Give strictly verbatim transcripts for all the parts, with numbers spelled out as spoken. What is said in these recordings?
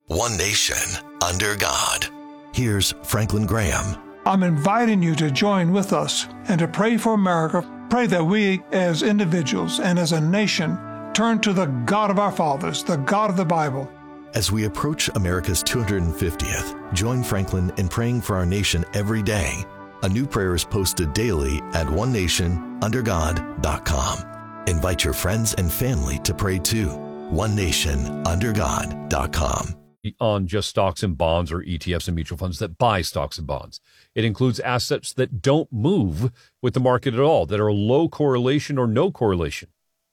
One nation, under God. Here's Franklin Graham. I'm inviting you to join with us and to pray for America. Pray that we as individuals and as a nation turn to the God of our fathers, the God of the Bible. As we approach America's two hundred fiftieth, join Franklin in praying for our nation every day. A new prayer is posted daily at one nation under god dot com. Invite your friends and family to pray too. one nation under god dot com. On just stocks and bonds or E T Fs and mutual funds that buy stocks and bonds. It includes assets that don't move with the market at all, that are low correlation or no correlation.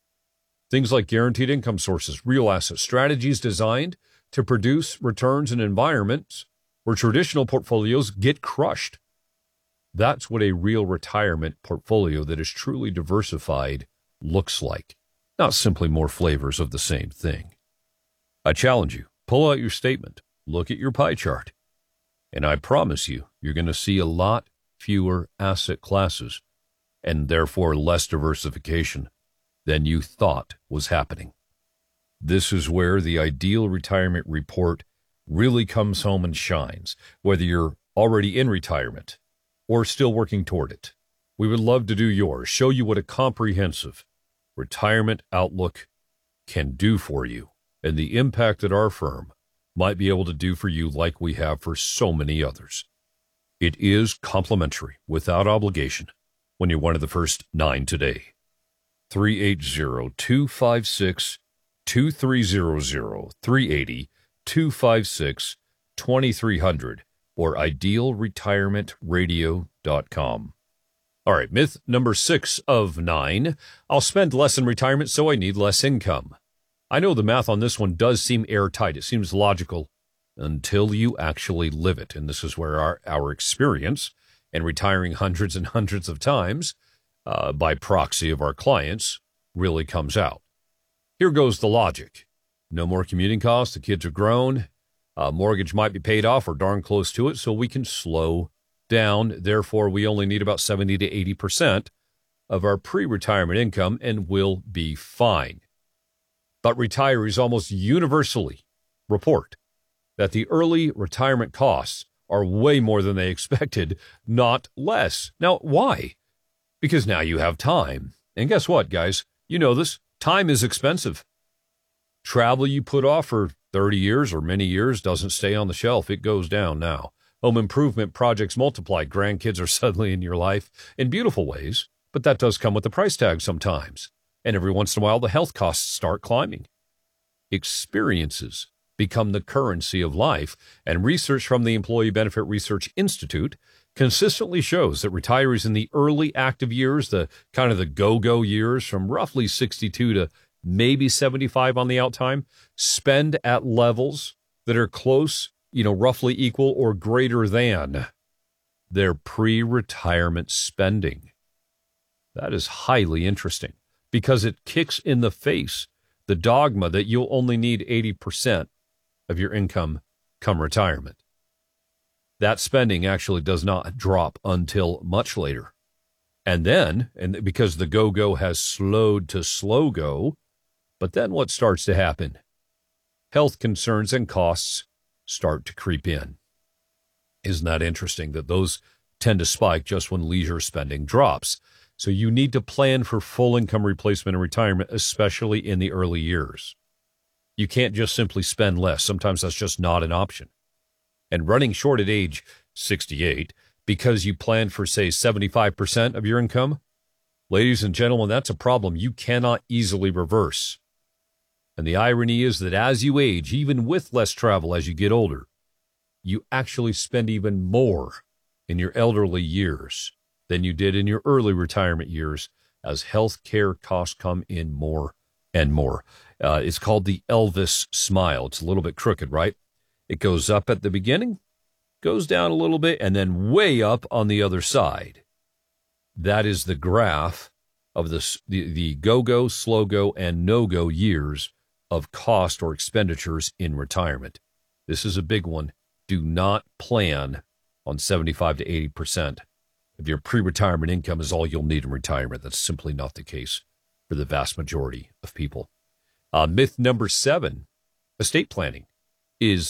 Things like guaranteed income sources, real asset strategies designed to produce returns in environments where traditional portfolios get crushed. That's what a real retirement portfolio that is truly diversified looks like, not simply more flavors of the same thing. I challenge you. Pull out your statement, look at your pie chart, and I promise you, you're going to see a lot fewer asset classes and therefore less diversification than you thought was happening. This is where the Ideal Retirement Report really comes home and shines, whether you're already in retirement or still working toward it. We would love to do yours, show you what a comprehensive retirement outlook can do for you, and the impact that our firm might be able to do for you like we have for so many others. It is complimentary, without obligation, when you're one of the first nine today. three eight zero, two five six, two three zero zero, three eight zero, two five six, two three zero zero, or ideal retirement radio dot com. All right, myth number six of nine. I'll spend less in retirement, so I need less income. I know the math on this one does seem airtight. It seems logical until you actually live it. And this is where our, our experience in retiring hundreds and hundreds of times uh, by proxy of our clients really comes out. Here goes the logic. No more commuting costs. The kids are grown. Uh, mortgage might be paid off or darn close to it, so we can slow down. Therefore, we only need about seventy to eighty percent of our pre-retirement income and we'll be fine. But retirees almost universally report that the early retirement costs are way more than they expected, not less. Now, why? Because now you have time. And guess what, guys? You know this. Time is expensive. Travel you put off for thirty years or many years doesn't stay on the shelf. It goes down now. Home improvement projects multiply. Grandkids are suddenly in your life in beautiful ways, but that does come with a price tag sometimes. And every once in a while, the health costs start climbing. Experiences become the currency of life, and research from the Employee Benefit Research Institute consistently shows that retirees in the early active years, the kind of the go-go years from roughly sixty-two to maybe seventy-five on the out time, spend at levels that are close, you know, roughly equal or greater than their pre-retirement spending. That is highly interesting, because it kicks in the face the dogma that you'll only need eighty percent of your income come retirement. That spending actually does not drop until much later. And then, and because the go-go has slowed to slow-go, but then what starts to happen? Health concerns and costs start to creep in. Isn't that interesting that those tend to spike just when leisure spending drops? So you need to plan for full income replacement in retirement, especially in the early years. You can't just simply spend less. Sometimes that's just not an option. And running short at age sixty-eight because you plan for, say, seventy-five percent of your income, ladies and gentlemen, that's a problem you cannot easily reverse. And the irony is that as you age, even with less travel as you get older, you actually spend even more in your elderly years than you did in your early retirement years as health care costs come in more and more. Uh, it's called the Elvis smile. It's a little bit crooked, right? It goes up at the beginning, goes down a little bit, and then way up on the other side. That is the graph of the, the, the go-go, slow-go, and no-go years of cost or expenditures in retirement. This is a big one. Do not plan on seventy-five to eighty percent of your pre-retirement income is all you'll need in retirement. That's simply not the case for the vast majority of people. Uh, myth number seven, estate planning is